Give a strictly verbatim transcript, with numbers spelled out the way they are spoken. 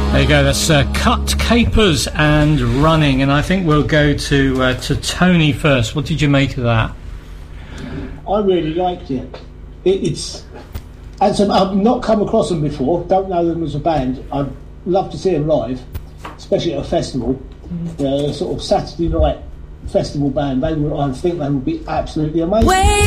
There you go, that's uh, Cut Capers and Running, and I think we'll go to uh, to Tony first. What did you make of that? I really liked it. it it's as a, I've not come across them before, don't know them as a band. I'd love to see them live, especially at a festival. Uh, sort of Saturday night festival band. They would, I think they would be absolutely amazing.